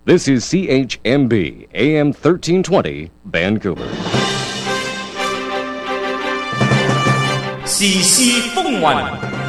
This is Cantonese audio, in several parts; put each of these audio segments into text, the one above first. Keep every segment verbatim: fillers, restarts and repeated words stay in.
This is C H M B, A M thirteen twenty, Vancouver. 時事風雲，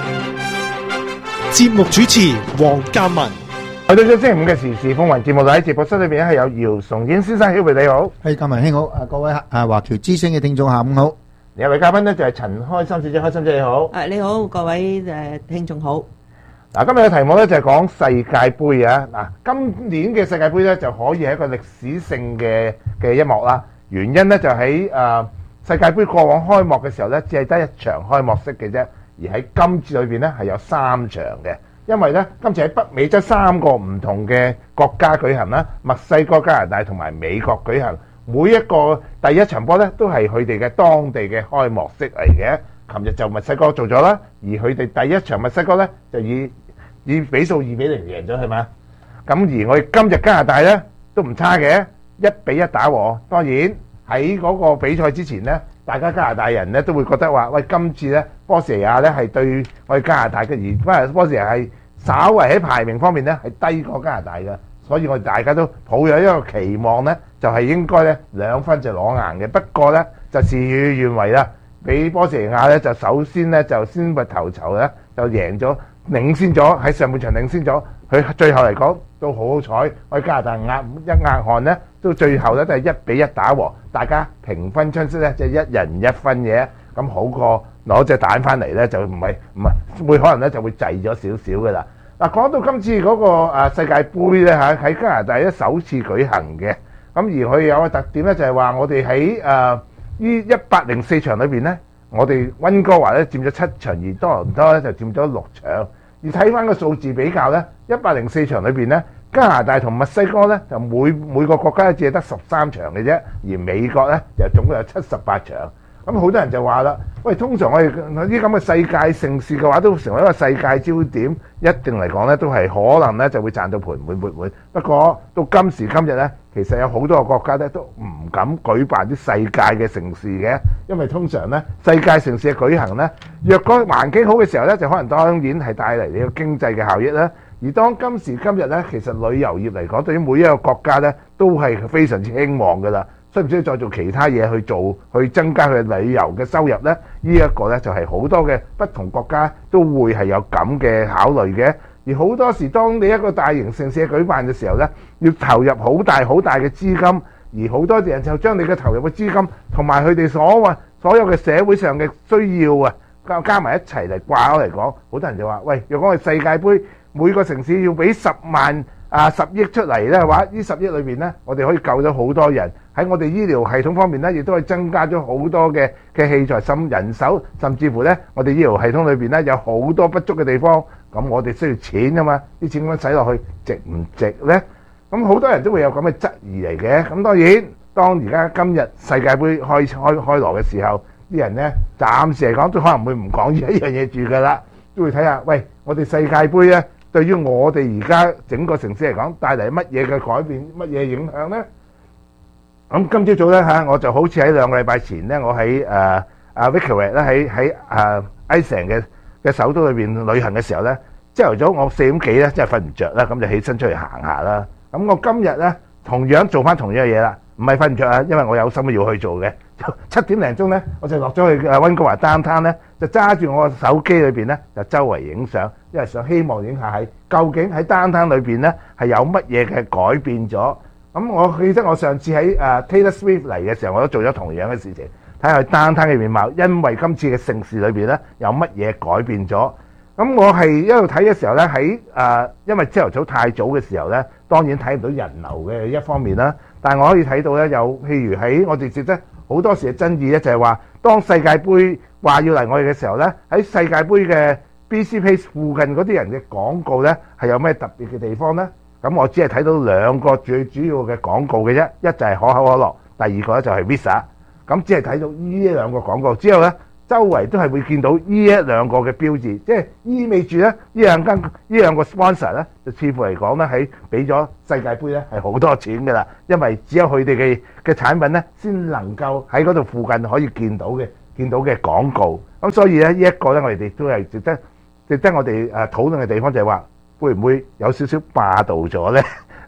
節目主持黃嘉文。 去到咗星期五嘅時事風雲節目，喺直播室裏邊咧係有姚崇英先生，曉慧你好。 係嘉文兄好，啊各位啊華僑之聲嘅聽眾下午好。 另一位嘉賓咧就係陳開心小姐，開心姐你好。 誒你好，各位誒聽眾好。 嗱，今日嘅題目咧就係講世界盃啊！嗱，今年嘅世界盃咧就可以係一個歷史性嘅嘅一幕啦。原因咧就喺誒世界盃過往開幕嘅時候咧，只係得一場開幕式嘅啫，而喺今次裏邊咧係有三場嘅。因為咧今次喺北美洲三個唔同嘅國家舉行啦，墨西哥、加拿大同埋美國舉行。每一個第一場波咧都係佢哋嘅當地嘅開幕式嚟嘅。琴日就墨西哥做咗啦，而佢哋第一場墨西哥咧就以以比數二比零贏咗係嘛？咁而我哋今日加拿大咧都唔差嘅，一比一打和。當然喺嗰個比賽之前咧，大家加拿大人咧都會覺得話：喂，今次咧波士尼亞咧係對我哋加拿大嘅，而不過波士尼亞係稍為喺排名方面咧係低過加拿大嘅，所以我哋大家都抱有一個期望咧，就係應該咧兩分就攞硬嘅。不過咧就事與願違啦。俾波士尼亞咧就首先咧就先拔頭籌咧就贏咗，領先咗喺上半場領先咗，佢最後嚟講都好好彩，我哋加拿大壓一壓汗咧，都最後咧都係一比一打和，大家平分春色咧，即係一人一分嘅，咁好過攞隻蛋翻嚟咧就唔係唔係會可能咧就會滯咗少少嘅啦。嗱，講到今次嗰個誒世界盃咧嚇喺加拿大咧首次舉行嘅，咁而佢有個特點咧就係話我哋喺誒呢一百零四場裏邊咧，我哋溫哥華咧佔咗七場，而多倫多咧就佔咗六場。而睇翻個數字比較咧，一百零四場裏邊咧，加拿大同墨西哥咧就每每個國家咧只係得十三場嘅啫，而美國咧就總共有七十八場。咁好多人就話啦，喂，通常我哋呢啲咁嘅世界盛事嘅話，都成為一個世界焦點，一定嚟講咧都係可能咧就會賺到盆滿缽滿。不過到今時今日咧，其實有好多個國家咧都唔敢舉辦啲世界嘅盛事嘅，因為通常咧世界盛事嘅舉行咧，若果環境好嘅時候咧，就可能當然係帶嚟呢個經濟嘅效益啦。而當今時今日咧，其實旅遊業嚟講，對於每一個國家咧都係非常之興旺㗎啦。需唔需要再做其他嘢去做，去增加佢旅遊嘅收入呢？呢一個呢，就係好多嘅不同國家都會係有咁嘅考慮嘅。而好多時，當你一個大型盛事舉辦嘅時候呢，要投入好大好大嘅資金，而好多人就將你嘅投入嘅資金同埋佢哋所謂所有嘅社會上嘅需要啊，加加埋一齊嚟掛鈎嚟講，好多人就話：喂，若果係世界盃，每個城市要俾十萬啊十億出嚟呢話，呢十億裏邊呢，我哋可以救咗好多人。喺我哋醫療系統方面咧，亦都係增加咗好多嘅嘅器材、甚人手，甚至乎咧，我哋醫療系統裏邊咧有好多不足嘅地方。咁我哋需要錢啊嘛，啲錢咁樣使落去值唔值咧？咁好多人都會有咁嘅質疑嚟嘅。咁當然，當而家今日世界盃開開開鑼嘅時候，啲人咧暫時嚟講都可能會唔講呢一樣嘢住㗎啦，都會睇下，喂，我哋世界盃咧對於我哋而家整個城市嚟講帶嚟乜嘢嘅改變、乜嘢影響咧？咁今朝早咧嚇，我就好似喺兩個禮拜前咧，我喺誒阿 Victoria 咧喺喺誒 Iceland 嘅嘅首都裏邊旅行嘅時候咧，朝頭早我四點幾咧真係瞓唔著啦，咁就起身出去行下啦。咁我今日咧同樣做翻同樣嘅嘢啦，唔係瞓唔著啊，因為我有心要去做嘅。七點零鐘咧，我就落咗去誒溫哥華 downtown咧，就揸住我個手機裏邊咧，就周圍影相，因為想希望影下喺究竟喺 downtown 裏邊咧係有乜嘢嘅改變咗。咁我記得我上次喺誒 Taylor Swift 嚟嘅時候，我都做咗同樣嘅事情，睇下佢 downtown 嘅面貌。因為今次嘅盛事裏邊咧，有乜嘢改變咗？咁我係一路睇嘅時候咧，喺誒因為朝頭早太早嘅時候咧，當然睇唔到人流嘅一方面啦。但係我可以睇到咧，有譬如喺我哋值得好多時嘅爭議咧，就係話當世界盃話要嚟我哋嘅時候咧，喺世界盃嘅 B C Place 附近嗰啲人嘅廣告咧，係有咩特別嘅地方咧？咁我只係睇到兩個最主要嘅廣告嘅啫，一就係可口可樂，第二個咧就係 Visa。咁只係睇到呢兩個廣告之後咧，周圍都係會見到呢一兩個嘅標誌，即係意味住咧呢兩間呢兩個 sponsor 咧，就似乎嚟講咧喺俾咗世界盃咧係好多錢㗎啦，因為只有佢哋嘅嘅產品咧先能夠喺嗰度附近可以見到嘅見到嘅廣告。咁所以咧呢一個咧我哋都係值得值得我哋誒討論嘅地方，就係話，會唔會有少少霸道咗呢？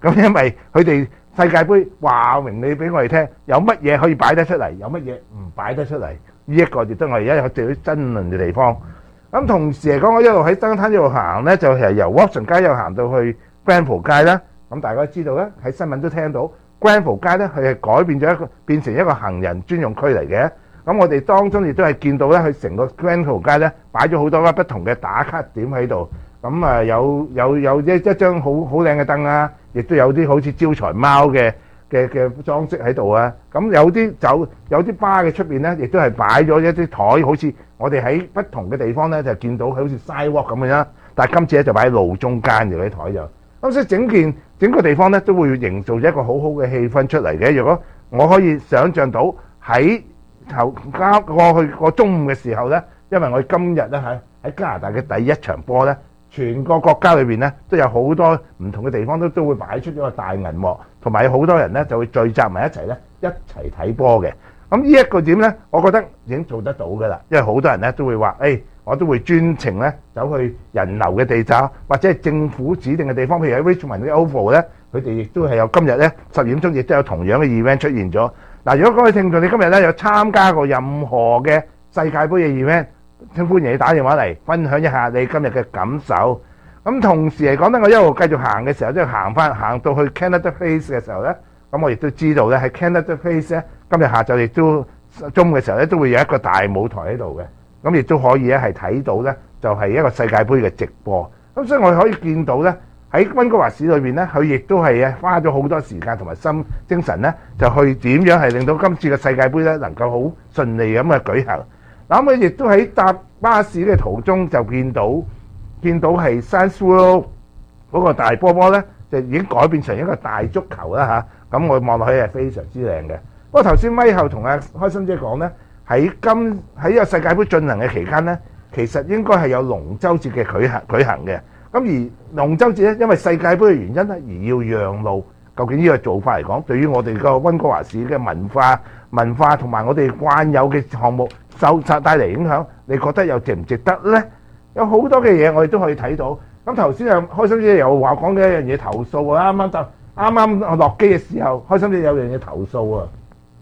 咁因為佢哋世界盃話明你俾我哋聽，有乜嘢可以擺得出嚟，有乜嘢唔擺得出嚟，呢一個亦都係我哋而家有最爭論嘅地方。咁同時嚟講，我一路喺登灘一路行咧，就係由 Watson 街一路行到去 Grenfell 街啦。咁大家知道咧，喺新聞都聽到 Grenfell 街咧，佢係改變咗一個變成一個行人專用區嚟嘅。咁我哋當中亦都係見到咧，佢成個 Grenfell 街咧擺咗好多不同嘅打卡點喺度。咁啊有有有一一張好好靚嘅燈啊，亦都有啲好似招財貓嘅嘅嘅裝飾喺度啊。咁有啲酒有啲巴嘅出邊咧，亦都係擺咗一啲台，好似我哋喺不同嘅地方咧就見到好似 sidewalk 咁樣。但係今次咧就擺喺路中間嘅嗰啲台就。咁所以整件整個地方咧都會營造一個好好嘅氣氛出嚟嘅。如果我可以想像到喺頭加過去個中午嘅時候咧，因為我哋今日咧喺喺加拿大嘅第一場波咧，全個國家裏邊咧都有好多唔同嘅地方都都會擺出咗個大銀幕，同埋有好多人咧就會聚集埋一齊咧一齊睇波嘅。咁呢一個點咧，我覺得已經做得到㗎啦，因為好多人咧都會話，誒、哎，我都會專程咧走去人流嘅地站，或者係政府指定嘅地方，譬如喺 Richmond 啲 Oval 咧，佢哋亦都係有今日咧十點鐘亦都有同樣嘅 event 出現咗。嗱，如果各位聽眾你今日咧有參加過任何嘅世界盃嘅 event，請歡迎你打電話嚟分享一下你今日嘅感受。咁同時嚟講咧，我一路繼續行嘅時候，即係行翻行到去 Canada Place 嘅時候咧，咁我亦都知道咧喺 Canada Place 咧，今日下晝亦都中午嘅時候咧，都會有一個大舞台喺度嘅，咁亦都可以咧係睇到咧，就係一個世界盃嘅直播。咁所以我哋可以見到咧喺溫哥華市裏邊咧，佢亦都係啊花咗好多時間同埋心精神咧，就去點樣係令到今次嘅世界盃咧能夠好順利咁嘅舉行。嗱，咁佢亦都喺搭巴士嘅途中就見到見到係 Science World 嗰個大波波咧，就已經改變成一個大足球啦嚇。咁我望落去係非常之靚嘅。不過頭先咪後同阿開心姐講咧，喺今喺呢個世界盃進行嘅期間咧，其實應該係有龍舟節嘅舉行舉行嘅。咁而龍舟節咧，因為世界盃嘅原因咧，而要讓路。究竟呢個做法嚟講，對於我哋個溫哥華市嘅文化、文化同埋我哋慣有嘅項目受帶嚟影響，你覺得又值唔值得呢？有好多嘅嘢我哋都可以睇到。咁頭先啊，開心姐又話講嘅一樣嘢投訴啊，啱啱就啱啱我落機嘅時候，開心姐有樣嘢投訴啊。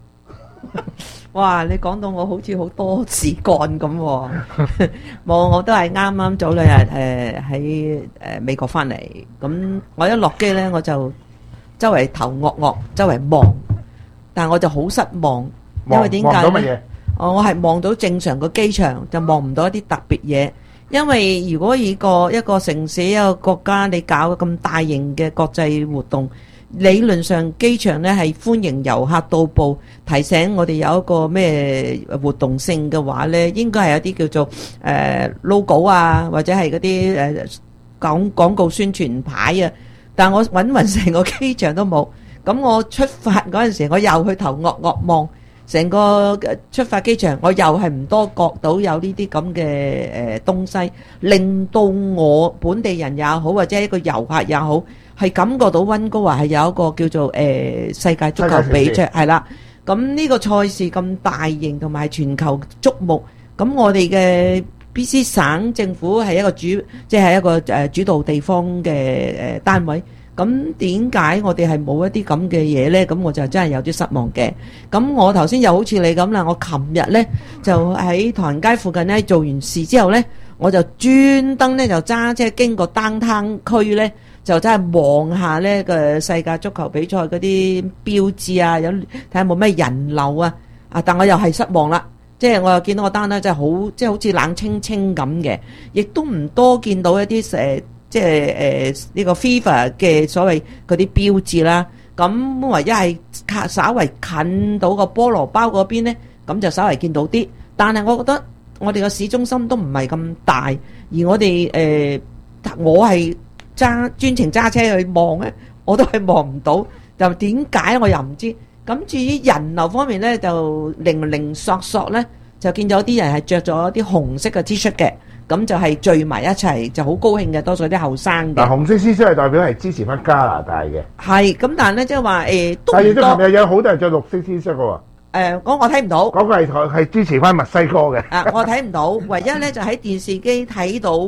哇！你講到我好似好多事幹咁喎，冇，我都係啱啱早兩日誒喺誒美國翻嚟，咁我一落機咧我就周圍頭惡惡，周圍望，但係我就好失望，因為點解咧？哦，我係望到正常個機場，就望唔到一啲特別嘢。因為如果以個一個城市一個國家你搞咁大型嘅國際活動，理論上機場咧係歡迎遊客到埗，提醒我哋有一個咩活動性嘅話咧，應該係有啲叫做誒、呃、logo 啊，或者係嗰啲誒廣廣告宣傳牌啊。但我揾勻成個機場都冇，咁我出發嗰陣時，我又去頭惡惡望成個出發機場，我又係唔多覺到有呢啲咁嘅誒東西，令到我本地人也好，或者一個遊客也好，係感覺到溫哥華係有一個叫做誒、呃、世界足球比賽，係啦。咁呢個賽事咁大型同埋全球矚目，咁我哋嘅 B C 省政府係一個主，即係一個誒主導地方嘅誒單位。咁點解我哋係冇一啲咁嘅嘢呢？咁我就真係有啲失望嘅。咁我頭先又好似你咁啦，我琴日呢就喺唐人街附近呢做完事之後呢，我就專登呢就揸車經過 downtown 區呢，就真係望下呢個世界足球比賽嗰啲標誌啊，有睇下冇咩人流啊。啊，但我又係失望啦。即係我又見到個單咧，真係好，即係好似冷清清咁嘅，亦都唔多見到一啲誒，即係誒呢個 FIFA 嘅所謂嗰啲標誌啦。咁唯一係稍為近到個菠蘿包嗰邊咧，咁就稍為見到啲。但係我覺得我哋個市中心都唔係咁大，而我哋誒、呃、我係揸專程揸車去望咧，我都係望唔到。就點解我又唔知？咁至於人流方面咧，就零零索索咧，就見到啲人係着咗啲紅色嘅 T 恤嘅，咁就係聚埋一齊，就好高興嘅，多數啲後生嘅。嗱， 紅色 T 恤係代表係支持翻加拿大嘅。係， 咁但係咧即係話誒，都唔多。 但係都琴日有好多人着綠色 T 恤嘅喎。 誒，嗰我睇唔到。嗰個係係支持翻墨西哥嘅。 啊，我睇唔到，唯一咧就喺電視機睇到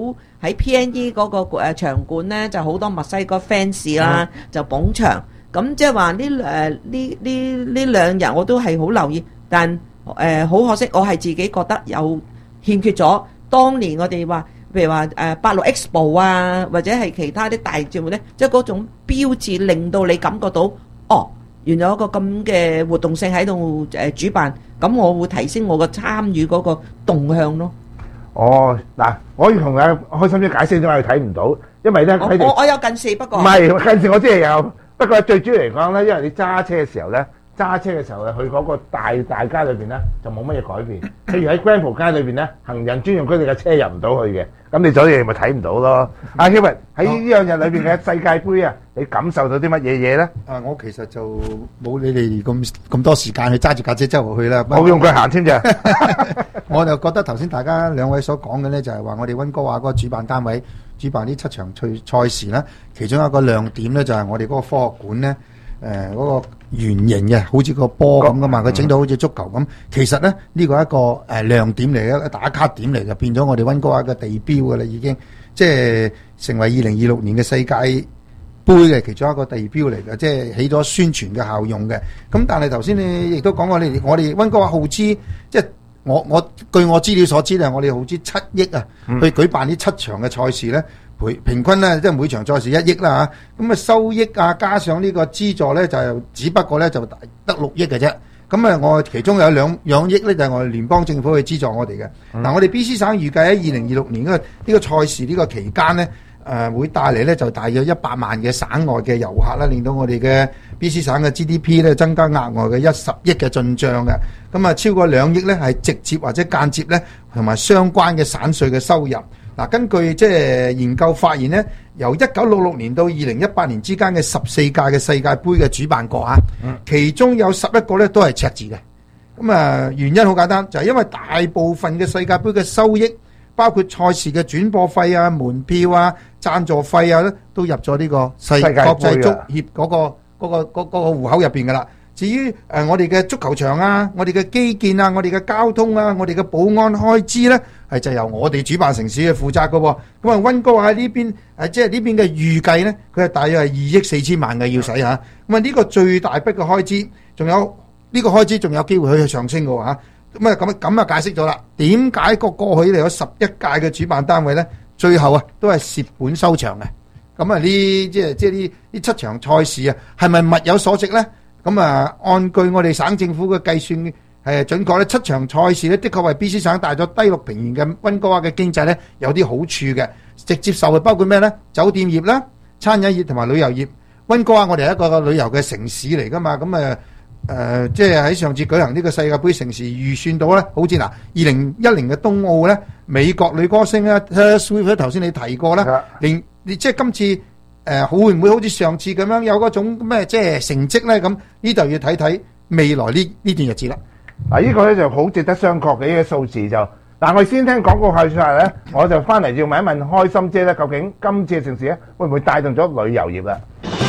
喺 P N E 嗰個誒場館咧，就好多墨西哥 fans 啦，就捧場。咁即係話呢誒呢呢呢兩日我都係好留意，但誒好可惜，我係自己覺得有欠缺咗當年我哋話，譬如話誒八六 Expo 啊，或者係其他啲大節目咧，即係嗰種標誌令到你感覺到，哦，原來有一個咁嘅活動性喺度誒主辦，咁我會提升我個參與嗰個動向咯。 哦，嗱，我要同阿開心姐解釋點解佢睇唔到，因為咧我佢哋我我有近視，不過唔係近視，我知係有，不過最主要嚟講咧，因為你揸車嘅時候咧，揸車嘅時候咧，佢嗰個大大街裏邊咧就冇乜嘢改變。譬如喺 Granville 街裏邊咧，行人專用區你嘅車入唔到去嘅，咁你所以咪睇唔到咯。阿 Hubert 喺呢兩日裏邊嘅世界盃啊，你感受到啲乜嘢嘢咧？ 啊，我其實就冇你哋咁咁多時間去揸住架車周圍去啦。 我用佢行添咋。 我就覺得頭先大家兩位所講嘅呢，就係話我哋溫哥華嗰個主辦單位主辦呢七場賽賽事呢，其中一個亮點呢，就係我哋嗰個科學館呢，誒嗰個圓形嘅，好似個波咁噶嘛，佢整到好似足球咁。其實呢，呢個係一個誒亮點嚟嘅，一個打卡點嚟嘅，變咗我哋溫哥華嘅地標噶啦，已經即係成為二零二六年嘅世界盃嘅其中一個地標嚟嘅，即係起咗宣傳嘅效用嘅。咁但係頭先你亦都講過，你我哋溫哥華耗資即係。我我據我資料所知咧，我哋耗資七億啊，去舉辦呢七場嘅賽事咧，平平均咧即係每場賽事一億啦嚇，咁啊收益啊加上呢個資助咧就只不過咧就得六億嘅啫。咁啊，我其中有兩兩億咧就係我哋聯邦政府去資助我哋嘅。嗱、嗯，我哋 B C 省預計喺二零二六年呢個呢個賽事呢個期間咧，誒、呃、會帶嚟咧就大約一百萬嘅省外嘅遊客啦，令到我哋嘅 B C 省嘅 G D P 咧增加額外嘅一十億嘅進帳嘅。咁啊，超過兩億咧係直接或者間接咧同埋相關嘅省稅嘅收入。嗱，根據即係研究發現咧，由一九六六年到二零一八年之間嘅十四屆嘅世界盃嘅主辦國啊，其中有十一個咧都係赤字嘅。咁啊，原因好簡單，就係因為大部分嘅世界盃嘅收益，包括賽事嘅轉播費啊、門票啊、贊助費啊咧，都入咗呢個世國際足協嗰個嗰個嗰個戶口入邊噶啦。至於誒、呃、我哋嘅足球場啊、我哋嘅基建啊、我哋嘅交通啊、我哋嘅保安開支咧，係就由我哋主辦城市去負責嘅喎。咁啊，溫哥華喺呢邊誒，即係呢邊嘅預計咧，佢係大約係二億四千萬嘅要使嚇。咁啊，呢個最大筆嘅開支，仲有呢、這個開支仲有機會去上升嘅喎嚇。咁啊，咁咁啊解釋咗啦，點解個過去嚟有十一屆嘅主辦單位咧，最後啊都係蝕本收場嘅。咁啊，呢即係即係呢呢七場賽事啊，係咪物有所值咧？咁啊，按據我哋省政府嘅計算係準確咧，七場賽事咧，的確為 B C 省帶咗低六平原嘅溫哥華嘅經濟咧有啲好處嘅，直接受惠包括咩咧？酒店業啦、餐飲業同埋旅遊業。溫哥華我哋係一個旅遊嘅城市嚟噶嘛，咁啊誒，即係喺上次舉行呢個世界盃城市預算到咧，好似嗱，二零一零嘅冬奧咧，美國女歌星咧 Taylor Swift 頭先你提過啦，連你即係今次。誒、呃、會唔會好似上次咁樣有嗰種咩即係成績咧？咁呢度要睇睇未來呢呢段日子啦。 嗱，呢個咧就好值得商榷嘅呢個數字就。嗱，我哋先聽廣告後出嚟咧，我就翻嚟要問一問開心姐咧，究竟今次嘅城市咧會唔會帶動咗旅遊業啦？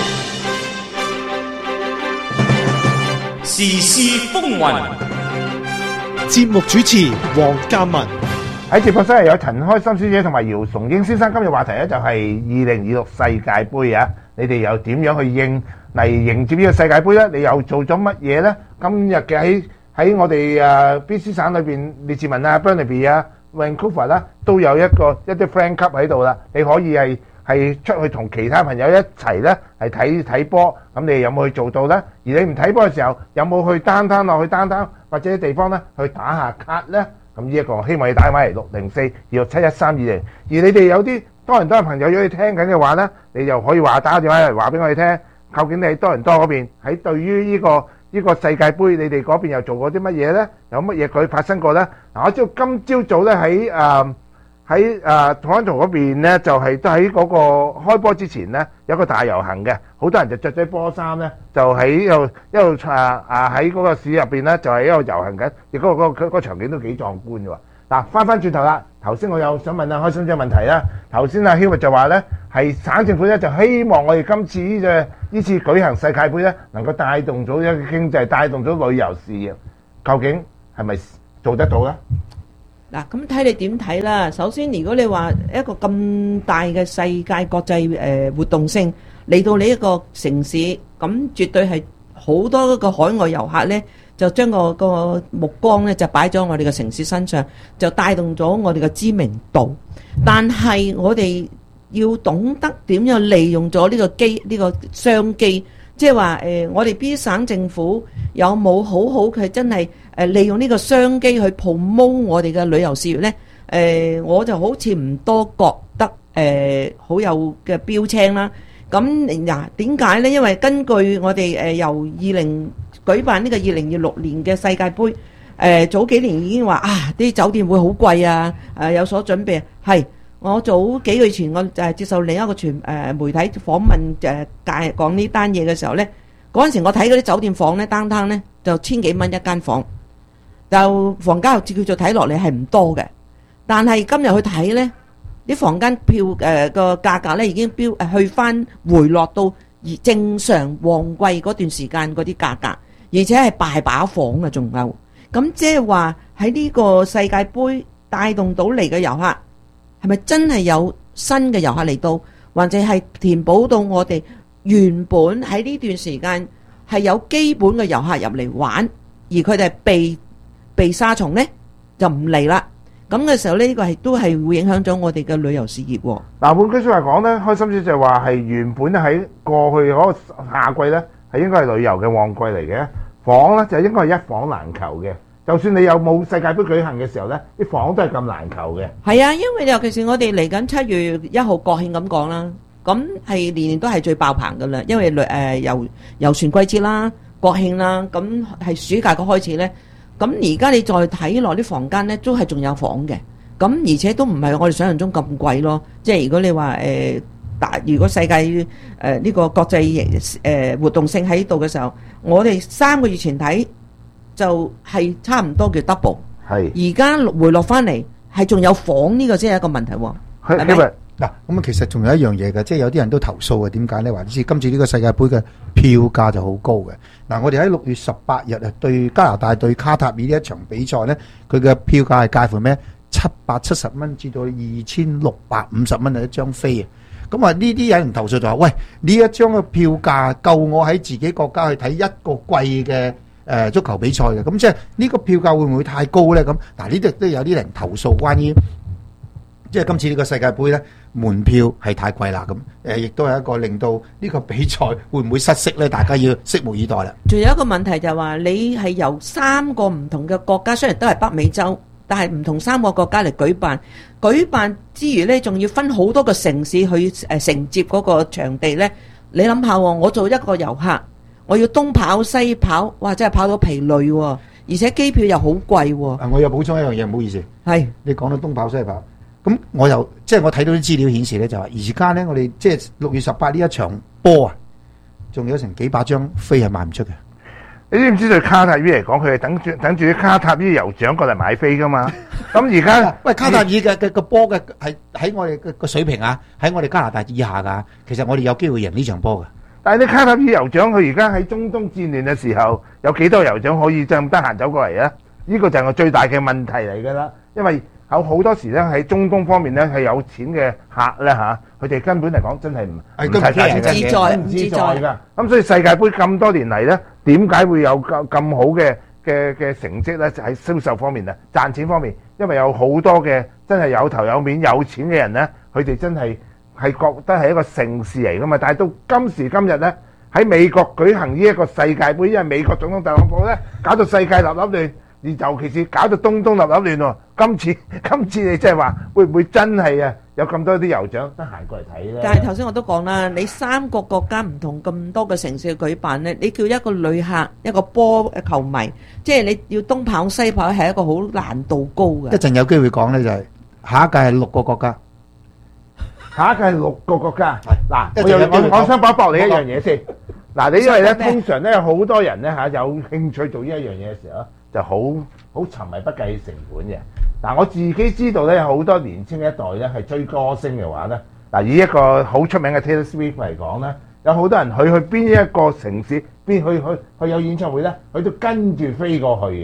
時事風雲， 節目主持黃嘉文。 喺直播室係有陳開心小姐同埋姚崇英先生。今日話題咧就係二零二六世界盃啊！你哋又點樣去應嚟迎接呢個世界盃咧？你又做咗乜嘢咧？今日嘅喺喺我哋誒 B C 省裏邊，列治文啊、Burnaby 啊、Vancouver 啦，都有一個一啲 friend club 喺度啦。你可以係係出去同其他朋友一齊咧係睇睇波。咁你有冇去做到咧？而你唔睇波嘅時候，有冇去 downtown 落去 downtown 或者啲地方咧去打下卡咧？咁呢一個希望你打返嚟六零四二六七一三二零，而你哋有啲多倫多嘅朋友如果你聽緊嘅話咧，你就可以話打電話嚟話俾我哋聽，究竟你喺多倫多嗰邊喺對於呢個呢個世界盃，你哋嗰邊又做過啲乜嘢咧？有乜嘢佢發生過咧？嗱，我知道今朝早咧喺誒喺誒同安圖嗰邊咧，就係都喺嗰個開波之前咧有個大遊行嘅，好多人就著咗波衫咧，就喺度一路啊啊喺嗰個市入邊咧，就係一路遊行緊，亦嗰個嗰個嗰個場景都幾壯觀嘅喎。嗱，翻翻轉頭啦，頭先我有想問下開心姐問題啦。頭先阿 Hubert 就話咧，係省政府咧就希望我哋今次呢隻呢次舉行世界盃咧，能夠帶動咗一個經濟，帶動咗旅遊事業，究竟係咪做得到咧？ 嗱，咁睇你點睇啦。首先，如果你話一個咁大嘅世界國際誒、呃、活動性嚟到你一個城市，咁絕對係好多個海外遊客呢，就將個個目光呢就擺咗我哋嘅城市身上，就帶動咗我哋嘅知名度。但係我哋要懂得點樣利用咗呢個機呢、呢個商機，即係話誒，我哋 B 省政府有冇好好佢真係誒利用呢個商機去 promote 我哋嘅旅遊事業呢？誒、呃，我就好似唔多覺得誒好、呃、有嘅標青啦。咁嗱點解呢？因為根據我哋誒、呃、由二零舉辦呢個二零二六年嘅世界盃，誒、呃、早幾年已經話啊啲酒店會好貴啊，誒、呃、有所準備係。我早幾個月前，我就接受另一個傳誒、呃、媒體訪問誒介講呢單嘢嘅時候呢，嗰陣時我睇嗰啲酒店房呢，單單呢就千幾蚊一間房，就房價又叫做睇落嚟係唔多嘅。但係今日去睇呢，啲房間票誒個價格呢已經飆誒去翻回落到而正常旺季嗰段時間嗰啲價格，而且係大把房啊，仲有咁即係話喺呢個世界盃帶動到嚟嘅遊客。係咪真係有新嘅遊客嚟到，或者係填補到我哋原本喺呢段時間係有基本嘅遊客入嚟玩，而佢哋係被被沙蟲呢，就唔嚟啦。咁嘅時候呢，呢個係都係會影響咗我哋嘅旅遊事業。 嗱，換句説話講呢，開心啲就係話係原本喺過去嗰個夏季呢，係應該係旅遊嘅旺季嚟嘅，房呢就應該係一房難求嘅。就算你有冇世界盃舉行嘅時候呢，啲房都係咁難求嘅。 係啊，因為尤其是我哋嚟緊七月一號國慶咁講啦，咁係年年都係最爆棚噶啦。因為誒遊遊船季節啦、國慶啦，咁係暑假嘅開始呢。咁而家你再睇落啲房間呢，都係仲有房嘅。咁而且都唔係我哋想象中咁貴咯。即係如果你話誒大，如果世界誒呢、呃呢個國際誒、呃、活動性喺度嘅時候，我哋三個月前睇。就係差唔多叫 double， 係而家回落翻嚟係仲有房呢個先係一個問題喎。係咪嗱？咁啊，其實仲有一樣嘢嘅，即係有啲人都投訴嘅，點解咧？話知今次呢個世界盃嘅票價就好高嘅。嗱，我哋喺六月十八日啊，對加拿大對卡塔爾呢一場比賽咧，佢嘅票價係介乎咩？七百七十蚊至到二千六百五十蚊係一張飛啊！咁啊，呢啲有人投訴就話：喂，呢一張嘅票價夠我喺自己國家去睇一個季嘅。誒足球比賽嘅，咁即係呢個票價會唔會太高咧？咁嗱，呢度都有啲人投訴關於，即係今次呢個世界盃咧，門票係太貴啦。咁誒，亦都係一個令到呢個比賽會唔會失色咧？大家要拭目以待啦。 仲有一個問題就係話，你係由三個唔同嘅國家，雖然都係北美洲，但係唔同三個國家嚟舉辦，舉辦之餘咧，仲要分好多個城市去誒承接嗰個場地咧。你諗下喎，我做一個遊客。我要東跑西跑，哇！真係跑到疲累喎，而且機票又好貴喎。 啊，我又補充一樣嘢，唔好意思。係你講到東跑西跑，咁我又即係我睇到啲資料顯示咧，就話而家咧，我哋即係六月十八呢一場波啊，仲有成幾百張飛係賣唔出嘅。 你知唔知對卡塔爾嚟講，佢係等住等住啲卡塔爾酋長過嚟買飛噶嘛？咁而家喂，卡塔爾嘅嘅個波嘅係喺我哋嘅個水平啊，喺我哋加拿大以下㗎。其實我哋有機會贏呢場波㗎。 但係啲卡塔爾酋長佢而家喺中東戰亂嘅時候，有幾多酋長可以咁得閒走過嚟啊？呢個就係我最大嘅問題嚟㗎啦。因為有好多時咧喺中東方面咧係有錢嘅客咧嚇，佢哋根本嚟講真係唔唔睇價錢嘅， 自在唔自在㗎。咁所以世界盃咁多年嚟咧，點解會有咁咁好嘅嘅嘅成績咧？就喺銷售方面啊，賺錢方面，因為有好多嘅真係有頭有面有錢嘅人咧，佢哋真係。係覺得係一個盛事嚟噶嘛，但係到今時今日呢，喺美國舉行呢一個世界盃，因為美國總統特朗普呢搞到世界立立亂，而尤其是搞到東東立立亂喎。今次今次你即係話會唔會真係啊有咁多啲酋長得閒過嚟睇呢？ 但係頭先我都講啦，你三個國家唔同咁多嘅城市去舉辦呢，你叫一個旅客一個波嘅球迷，即係你要東跑西跑係一個好難度高嘅。 一陣有機會講呢，就係下一屆係六個國家。 下一屆係六個國家，嗱，我又我我想駁駁你一樣嘢先。嗱，你因為咧通常咧有好多人咧嚇有興趣做呢一樣嘢嘅時候，就好好沉迷不計成本嘅。嗱，我自己知道咧有好多年青一代咧係追歌星嘅話咧，嗱，以一個好出名嘅 Taylor Swift 嚟講咧，有好多人佢去邊一個城市邊去去去有演唱會咧，佢都跟住飛過去嘅。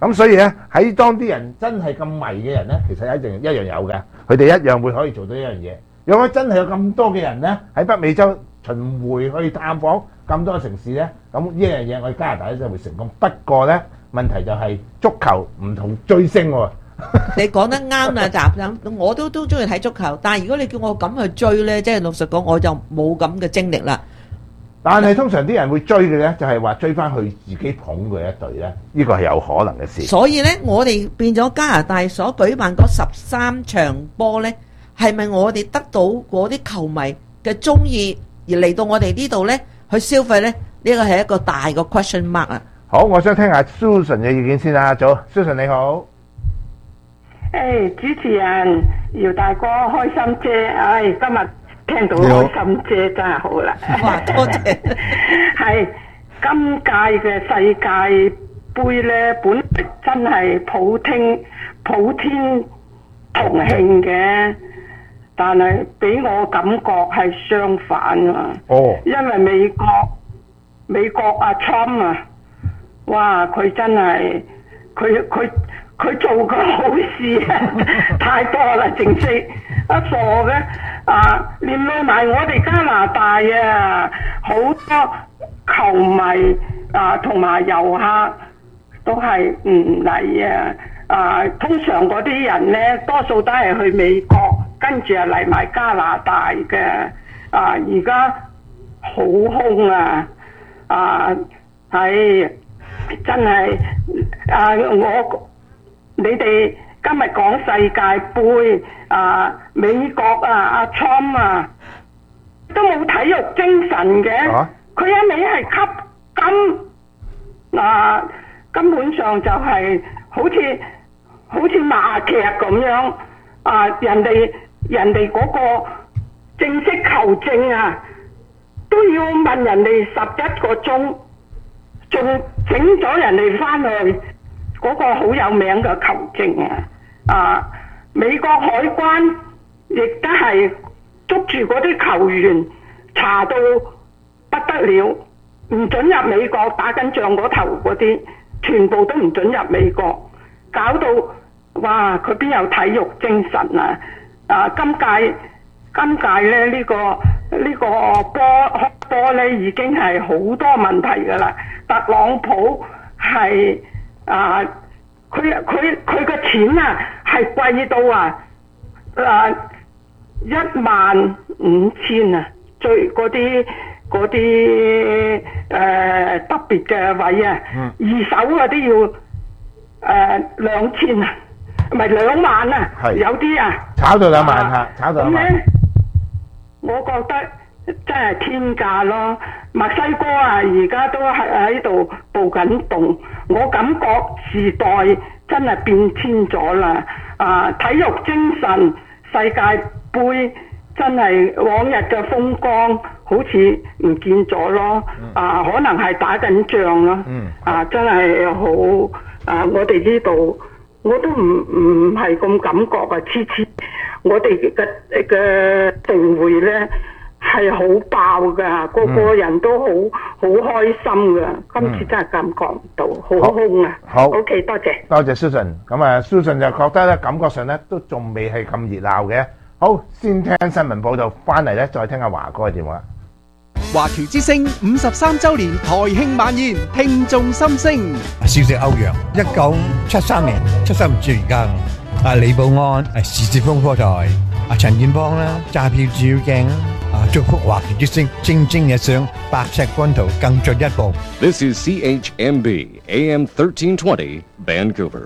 咁所以咧喺當啲人真係咁迷嘅人咧，其實一定一樣有嘅，佢哋一樣會可以做到一樣嘢。如果真係有咁多嘅人咧喺北美洲巡迴去探訪咁多城市咧，咁呢樣嘢我哋加拿大咧就會成功。不過咧問題就係足球唔同追星喎。 你講得啱啦，集我都都中意睇足球，但係如果你叫我咁去追咧，即係老實講，我就冇咁嘅精力啦。 但係通常啲人會追嘅咧，就係話追翻去自己捧嘅一隊咧，呢個係有可能嘅事。 所以咧，我哋變咗加拿大所舉辦嗰十三場波咧，係咪我哋得到嗰啲球迷嘅中意而嚟到我哋呢度咧去消費咧？呢個係一個大個 question mark 啊！ 好，我想聽下 Susan 嘅意見先啦。早 ，Susan 你好。 誒、hey, 主持人姚大哥開心姐，唉、哎、今日聽到開心姐真係好啦， 哇多謝。 係今屆嘅世界盃咧，本嚟真係普天普天同慶嘅，但係俾我感覺係相反啊！ 哦，因為美國美國阿 Trump 啊，哇佢真係佢佢。佢做嘅好事啊，太多啦，正式一傻嘅啊，連埋我哋加拿大啊，好多球迷啊同埋遊客都係唔嚟啊！啊，通常嗰啲人咧，多數都係去美國，跟住啊嚟埋加拿大嘅啊，而家好空啊！啊，係真係啊我。你哋今日講世界盃啊，美國啊，阿 Trump 啊，都冇體育精神嘅，佢一味係吸金，啊，根本上就係好似好似罵劇咁樣，啊，人哋人哋嗰個正式球證啊，都要問人哋十一個鐘，仲整咗人哋翻去。嗰個好有名嘅球證啊！啊，美國海關亦都係捉住嗰啲球員，查到不得了，唔准入美國打緊仗嗰頭嗰啲，全部都唔准入美國，搞到哇！佢邊有體育精神啊！啊，今屆今屆咧呢、呢個呢、呢個波波咧已經係好多問題㗎啦，特朗普係。啊！佢佢佢個錢啊係貴到啊啊一萬五千啊，最嗰啲嗰啲誒特別嘅位啊，嗯、二手嗰啲要誒兩千啊，唔係兩萬啊，是有啲啊炒到兩萬嚇，啊、炒到兩萬。咁咧， 我覺得。真係天價咯！墨西哥啊，而家都係喺度暴緊動，我感覺時代真係變遷咗啦！啊，體育精神，世界盃真係往日嘅風光，好似唔見咗咯！啊，可能係打緊仗咯！啊，真係好啊！我哋呢度我都唔唔係咁感覺啊！次次我哋嘅嘅盛會咧。係好爆噶，個個人都好好開心噶。今次真係感覺唔到，好空啊！ 好 ，OK， 多謝， 多謝 Susan。咁啊，Susan就覺得咧，感覺上咧都仲未係咁熱鬧嘅。好，先聽新聞報道，翻嚟咧再聽下華哥嘅電話。 華僑之聲五十三週年台慶晚宴，聽眾心聲。 少隻歐陽，一九七三年七十五歲而家。啊，李寶安，啊，時捷風波台，啊，陳建邦啦，揸票照鏡啦。啊！祝福華僑之聲蒸蒸日上，白石軍圖更進一步。 This is C H M B A M thirteen twenty Vancouver。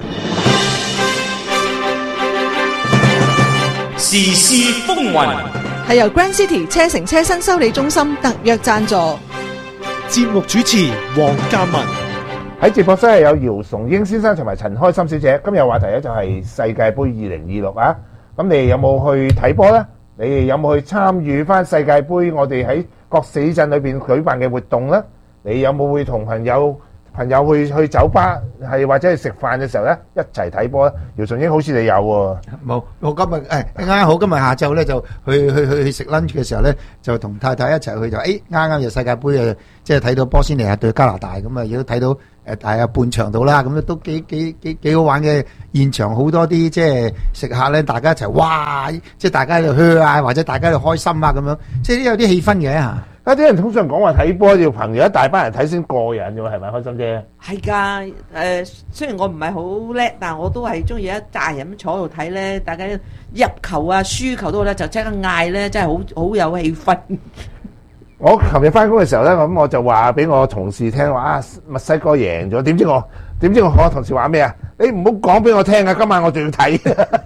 時事風雲係由 Grand City 車城車新修理中心特約贊助。 節目主持黃嘉文。 喺直播室係有姚崇英先生同埋陳開心小姐。今日話題咧就係世界盃二零二六啊！咁你哋有冇去睇波咧？你哋有冇去參與翻世界盃？我哋喺各市鎮裏邊舉辦嘅活動咧？你有冇會同朋友朋友去去酒吧係或者係食飯嘅時候咧，一齊睇波咧。姚順英好似你有喎。 冇，我今日誒啱啱好，今日下晝咧就去去去去食 lunch 嘅時候咧，就同太太一齊去就誒啱啱就世界盃啊，即係睇到波斯尼亞對加拿大咁啊，亦都睇到誒大約半場到啦，咁咧都幾幾幾幾好玩嘅現場，好多啲即係食客咧，大家一齊哇，即係大家喺度噓啊，或者大家喺度開心啊咁樣，即係有啲氣氛嘅嚇。 有啲人通常講話睇波要朋友一大班人睇先過癮嘅喎，係咪開心啫？ 係㗎，誒雖然我唔係好叻，但係我都係中意一紮人咁坐喺度睇咧，大家入球啊、輸球都好咧，就即刻嗌咧，真係好好有氣氛。 我琴日翻工嘅時候咧，咁我就話俾我同事聽話啊，墨西哥贏咗，點知我點知我我同事話咩啊？你唔好講俾我聽啊！今晚我仲要睇。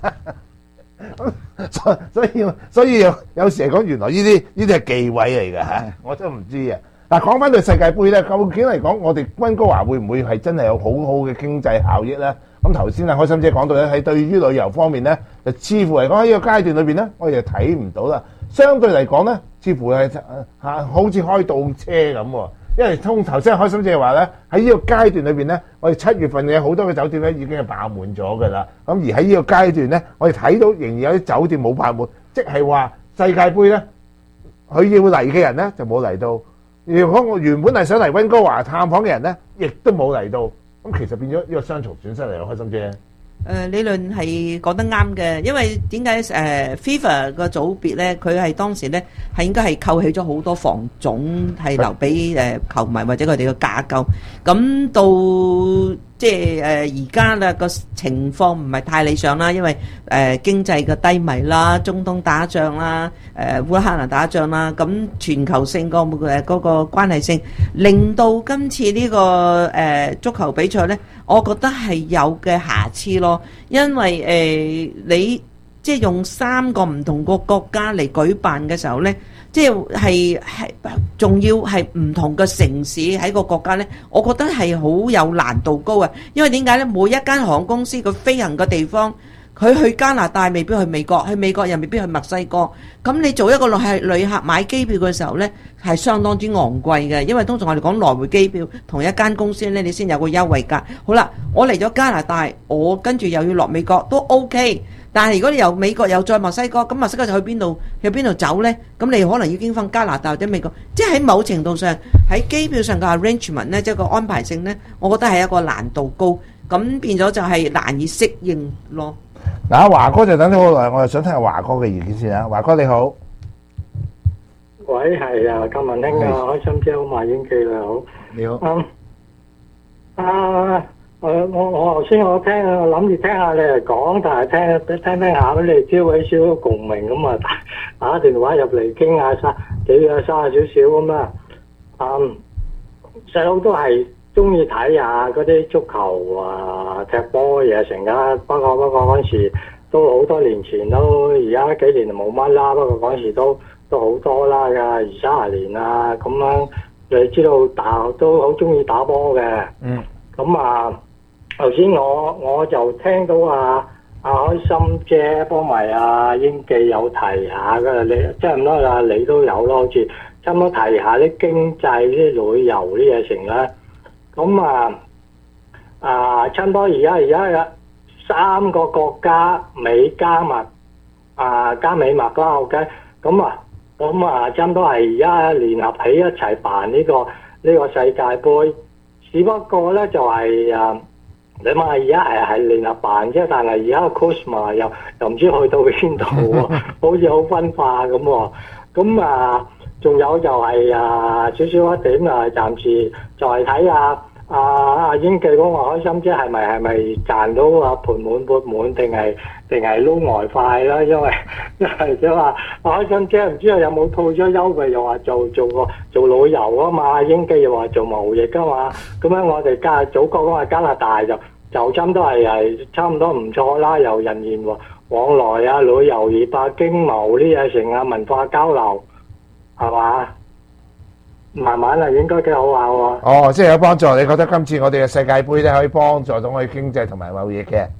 所所以所以有有時嚟講，原來呢啲呢啲係忌諱嚟嘅嚇，我真係唔知啊！嗱，講翻對世界盃咧，究竟嚟講，我哋溫哥華會唔會係真係有好好嘅經濟效益咧？咁頭先啊，開心姐講到咧，喺對於旅遊方面咧，就似乎嚟講喺呢個階段裏邊咧，我哋就睇唔到啦。相對嚟講咧，似乎係嚇好似開倒車咁喎。因為通頭先開心姐話咧，喺呢個階段裏邊咧，我哋七月份嘅好多嘅酒店咧已經係爆滿咗㗎啦。咁而喺呢個階段咧，我哋睇到仍然有啲酒店冇爆滿，即係話世界盃咧，佢要嚟嘅人咧就冇嚟到。如果我原本係想嚟溫哥華探訪嘅人咧，亦都冇嚟到。咁其實變咗呢個雙重損失嚟咯，開心姐。 誒理論係講得啱嘅，因為點解誒 FIFA 個組別咧，佢係當時咧係應該係扣起咗好多房總係留俾誒球迷或者佢哋嘅架構，咁到即係誒而家啦個情況唔係太理想啦，因為誒經濟嘅低迷啦，中東打仗啦，誒烏克蘭打仗啦，咁全球性個誒嗰個關係性，令到今次呢個誒足球比賽咧，我覺得係有嘅瑕疵咯，因為誒你即係用三個唔同個國家嚟舉辦嘅時候咧，即係係係仲要係唔同嘅城市喺個國家咧，我覺得係好有難度高啊！因為點解咧？每一間航空公司佢飛行嘅地方，佢去加拿大未必去美國，去美國又未必去墨西哥。咁你做一個係旅客買機票嘅時候咧，係相當之昂貴嘅，因為通常我哋講來回機票，同一間公司咧，你先有個優惠價。好啦，我嚟咗加拿大，我跟住又要落美國都 OK。但係如果你由美國又再墨西哥，咁墨西哥就去邊度？去邊度走呢？咁你可能要經翻加拿大或者美國，即係喺某程度上喺機票上嘅 arrangement 呢，即係個安排性呢，我覺得係一個難度高，咁變咗就係難以適應咯。 嗱，華哥就等咗好耐，我就想聽下華哥嘅意見先啊。華哥你好， 喂，係啊，咁文興啊，開心姐好，馬英記你好， 你好。 嗯，啊。我我我頭先我聽我諗住聽下你嚟講，但係聽聽聽下俾你招起少少共鳴咁啊，打打電話入嚟傾下沙幾啊沙少少咁啦。嗯，細佬都係中意睇下嗰啲足球啊、踢波嘅嘢成噶。不過不過嗰陣時都好多年前都，而家幾年就冇乜啦。不過嗰陣時都都好多啦㗎，二三十年啊咁樣。你知道打都好中意打波嘅。嗯。咁啊〜頭先我我就聽到啊啊開心姐幫埋啊英記有提下㗎，你即係唔多啦，你都有咯，好似差唔多提下啲經濟、啲旅遊啲嘢成啦。咁啊啊差唔多而家而家有三個國家美加墨啊加美墨啦 ，OK。咁啊咁啊差唔多係而家聯合起一齊辦呢個呢個世界盃，只不過咧就係啊。你話而家係係聯合辦啫，但係而家個 Cosma 又又唔知去到邊度喎，好似好分化咁喎。咁啊，仲有就係啊少少一點啊，暫時就係睇下啊啊英記嗰個開心姐係咪係咪賺到啊盤滿缽滿定係定係撈外快啦？因為因為即係話開心姐唔知有冇套咗優惠，又話做做個做旅遊啊嘛，英記又話做貿易噶嘛。咁樣我哋加祖國嗰個加拿大就就差唔多係係差唔多唔錯啦，由人員往來啊、旅遊業啊、經貿呢嘢成啊、文化交流係嘛？慢慢啊，應該幾好下喎。 哦，即係有幫助。你覺得今次我哋嘅世界盃咧，可以幫助到我哋經濟同埋貿易嘅？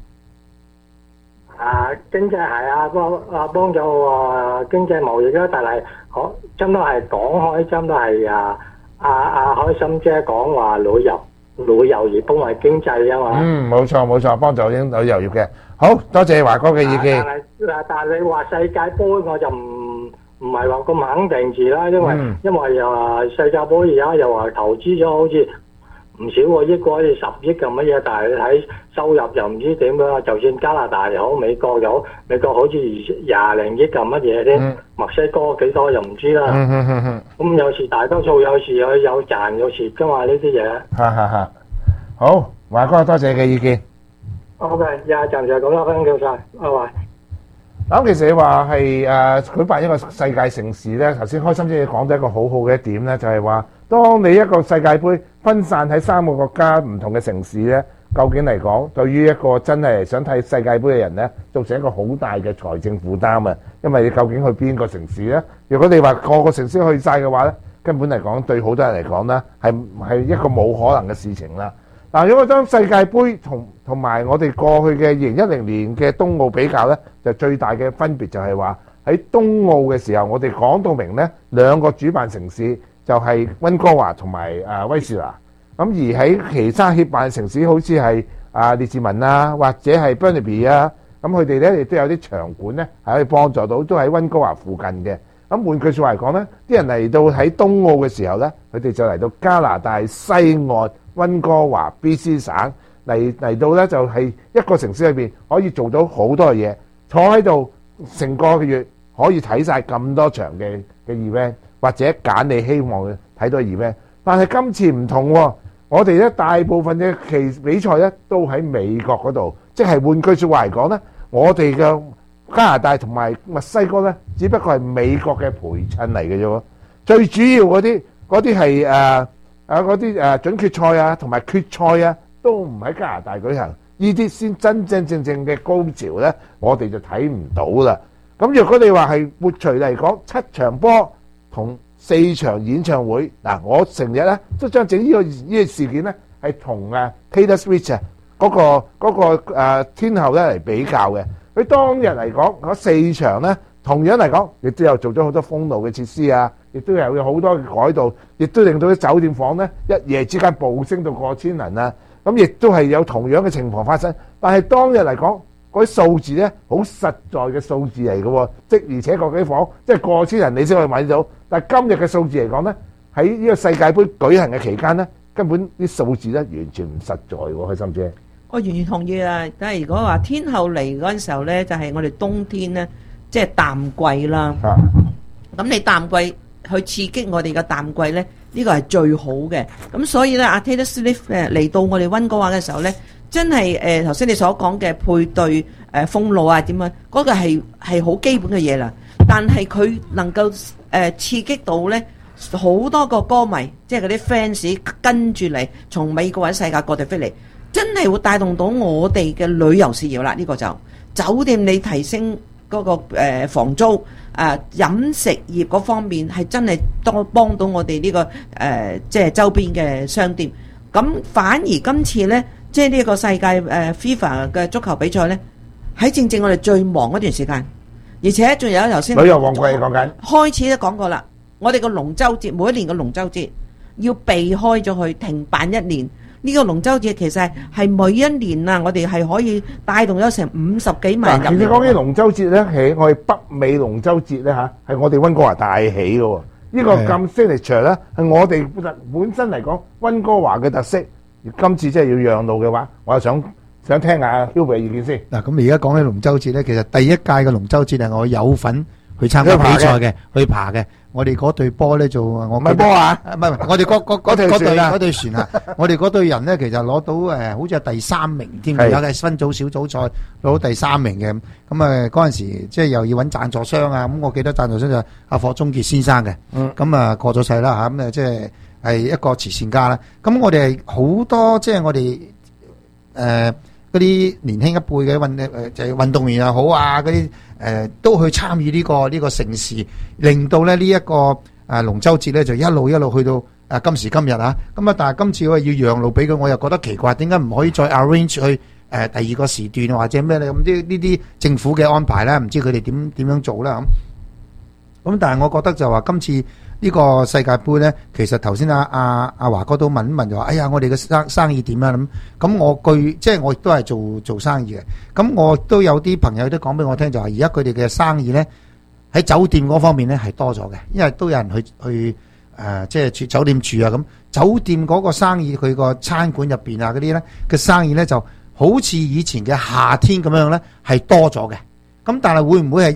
啊，經濟係啊，幫啊幫助啊經濟貿易啦，但係可真都係講開，真都係啊啊啊開心姐講話旅遊。 旅遊業幫埋經濟啊嘛。 嗯，冇錯冇錯，幫助啲旅遊業嘅。好多謝華哥嘅意見。 但係嗱，但係你話世界盃我就唔唔係話咁肯定住啦，因為、 嗯、 因為又話世界盃而家又話投資咗好似唔少個億個，好似十億咁乜嘢，但係你睇收入又唔知點樣。就算加拿大又好，美國又好，美國好似廿零億咁乜嘢啫，墨西哥幾多又唔知啦。咁、 嗯嗯嗯嗯、 有時大多數有時有有賺有蝕噶嘛呢啲嘢。 哈哈哈！好，華哥多謝你嘅意見。 OK，廿陣就咁啦，分享晒，拜拜。 咁其實你話係誒舉辦一個世界盛事咧，頭先開心姐講咗一個好好嘅一點咧，就係話，當你一個世界盃分散喺三個國家唔同嘅城市咧，究竟嚟講，對於一個真係想睇世界盃嘅人咧，造成一個好大嘅財政負擔啊！因為你究竟去邊個城市咧？如果你話個個城市去晒嘅話咧，根本嚟講對好多人嚟講咧，係係一個冇可能嘅事情啦。嗱，如果將世界盃同同埋我哋過去嘅二零一零年嘅冬奧比較咧，就最大嘅分別就係話喺冬奧嘅時候，我哋講到明咧兩個主辦城市就係溫哥華同埋誒威士拿。咁而喺其他協辦城市，好似係啊列治文啊，或者係 Burnaby 啊，咁佢哋咧亦都有啲場館咧係可以幫助到，都喺溫哥華附近嘅。咁換句説話嚟講咧，啲人嚟到喺冬奧嘅時候咧，佢哋就嚟到加拿大西岸溫哥華 B C 省嚟嚟到咧，就係一個城市裏邊可以做到好多嘢，坐喺度成個月可以睇晒咁多場嘅嘅 event， 或者揀你希望睇到嘅 event。但係今次唔同喎，我哋咧大部分嘅期比賽咧都喺美國嗰度，即係換句説話嚟講咧，我哋嘅加拿大同埋墨西哥咧，只不過係美國嘅陪襯嚟嘅啫喎。最主要嗰啲嗰啲係誒啊嗰啲誒準決賽啊同埋決賽啊，都唔喺加拿大舉行，呢啲先真真正正嘅高潮咧，我哋就睇唔到啦。咁若果你話係活除嚟講，七場波同四場演唱會，嗱，我成日咧都將整呢個呢個事件咧係同誒 Taylor Swift 啊嗰個嗰個誒天后咧嚟比較嘅。佢當日嚟講嗰四場咧，同樣嚟講，亦都有做咗好多封路嘅設施啊，亦都有好多嘅改動，亦都令到啲酒店房咧一夜之間暴升到過千人啊！咁亦都係有同樣嘅情況發生。但係當日嚟講，嗰啲數字咧好實在嘅數字嚟嘅喎，即而且確啲房即係過千人你先可以買到。但係今日嘅數字嚟講咧，喺呢個世界盃舉行嘅期間咧，根本啲數字咧完全唔實在喎，開心姐。 我完全同意啊！但係如果話天后嚟嗰陣時候咧，就係、是、我哋冬天咧，即係淡季啦。咁、啊、你淡季去刺激我哋嘅淡季咧，呢、這個係最好嘅。咁所以咧，阿 Taylor Swift 誒嚟到我哋溫哥華嘅時候咧，真係誒頭先你所講嘅配對誒封路啊點樣，嗰、那個係係好基本嘅嘢啦。但係佢能夠誒、呃、刺激到咧好多個歌迷，即係嗰啲 fans 跟住嚟，從美國或者世界各地飛嚟。真係會帶動到我哋嘅旅遊事業啦！呢、這個就酒店你提升嗰、那個、呃、房租，誒、呃、飲食業嗰方面係真係多幫到我哋呢、這個誒、呃、即係周邊嘅商店。咁反而今次呢，即係呢個世界誒、呃、FIFA 嘅足球比賽呢，喺正正我哋最忙嗰段時間，而且仲有頭先旅遊旺季講緊開始都講過啦。我哋個龍舟節每一年嘅龍舟節要避開咗去停辦一年。呢、這個龍舟節其實係係每一年啊，我哋係可以帶動咗成五十幾萬人。 其實講起龍舟節咧，係我哋北美龍舟節咧嚇，係我哋溫哥華帶起嘅喎。呢個咁 signature 咧，係我哋本身嚟講溫哥華嘅特色。今次真係要讓路嘅話，我又想想聽下 Hubert 嘅意見先。 嗱，咁而家講起龍舟節咧，其實第一屆嘅龍舟節係我有份去參加比賽嘅，去爬嘅。我哋嗰隊波咧就我唔係波啊，唔係我哋嗰嗰嗰嗰隊嗰隊船啊，我哋嗰隊人咧其實攞到誒，好似係第三名添，有嘅分組小組賽攞到第三名嘅。咁啊嗰陣時即係又要揾贊助商啊，咁我記得贊助商就係阿霍宗傑先生嘅。咁啊過咗世啦嚇，咁啊即係係一個慈善家啦。咁我哋係好多即係我哋誒嗰啲年輕一輩嘅運誒就係運動員又好啊嗰啲。誒、呃、都去參與呢、這個呢、這個盛事，令到咧呢一、這個誒、呃、龍舟節咧就一路一路去到誒、呃、今時今日啊！咁啊，但係今次我要讓路俾佢，我又覺得奇怪，點解唔可以再 arrange 去誒、呃、第二個時段或者咩咧？咁啲呢啲政府嘅安排咧，唔知佢哋點點樣做啦咁。 咁但係我覺得就話今次呢個世界盃咧，其實頭先阿阿阿華哥都問一問就話，哎呀，我哋嘅生生意點啊咁？咁我據即係我亦都係做做生意嘅，咁我都有啲朋友都講俾我聽，就話而家佢哋嘅生意咧喺酒店嗰方面咧係多咗嘅，因為都有人去去誒、呃、即係住酒店住啊咁。酒店嗰個生意佢個餐館入邊啊嗰啲咧嘅生意咧就好似以前嘅夏天咁樣咧係多咗嘅。咁但係會唔會係